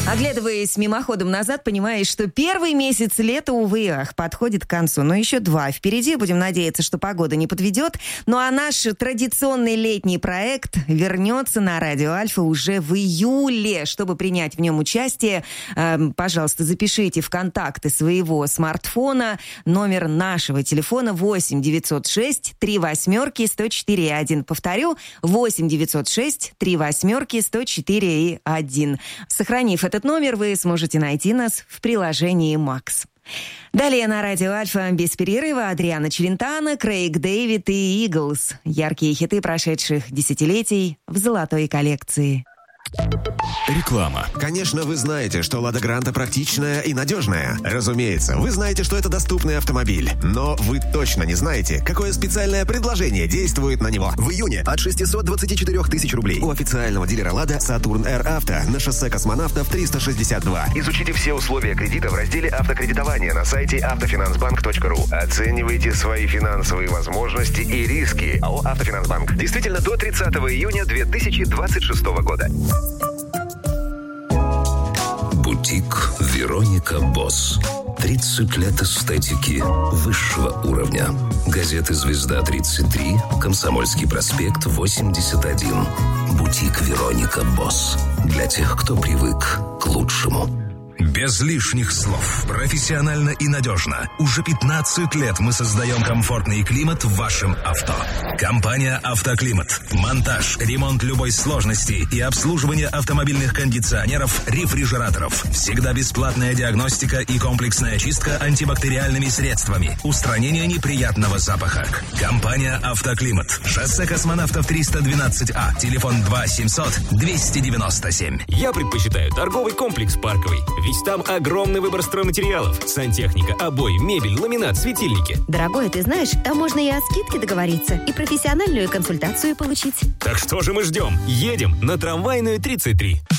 Оглядываясь мимоходом назад, понимаешь, что первый месяц лета, увы, подходит к концу. Но еще 2 впереди. Будем надеяться, что погода не подведет. Ну а наш традиционный летний проект вернется на Радио Альфа уже в июле. Чтобы принять в нем участие, пожалуйста, запишите в контакты своего смартфона номер нашего телефона 8 906 38 104,1. Повторю, 8 906 38 104,1. Сохранив этот номер, вы сможете найти нас в приложении «Макс». Далее на Радио Альфа без перерыва Адриано Челентано, Крейг Дэвид и Иглз. Яркие хиты прошедших десятилетий в золотой коллекции. Реклама. Конечно, вы знаете, что «Лада Гранта» практичная и надежная. Разумеется, вы знаете, что это доступный автомобиль. Но вы точно не знаете, какое специальное предложение действует на него. В июне от 624 тысяч рублей у официального дилера «Лада» «Сатурн Р Авто» на шоссе Космонавтов 362. Изучите все условия кредита в разделе «Автокредитование» на сайте автофинансбанк.ру. Оценивайте свои финансовые возможности и риски. АО «Автофинансбанк». Действительно до 30 июня 2026 года. Бутик «Вероника Босс». 30 лет эстетики высшего уровня. Газеты «Звезда-33», «Комсомольский проспект», 81. Бутик «Вероника Босс». Для тех, кто привык к лучшему. Без лишних слов. Профессионально и надежно. Уже 15 лет мы создаем комфортный климат в вашем авто. Компания «Автоклимат». Монтаж, ремонт любой сложности и обслуживание автомобильных кондиционеров, рефрижераторов. Всегда бесплатная диагностика и комплексная чистка антибактериальными средствами. Устранение неприятного запаха. Компания «Автоклимат». Шоссе Космонавтов 312А. Телефон 2-700-297. Я предпочитаю торговый комплекс «Парковый». Ведь там огромный выбор стройматериалов. Сантехника, обои, мебель, ламинат, светильники. Дорогой, ты знаешь, там можно и о скидке договориться, и профессиональную консультацию получить. Так что же мы ждем? Едем на Трамвайную 33.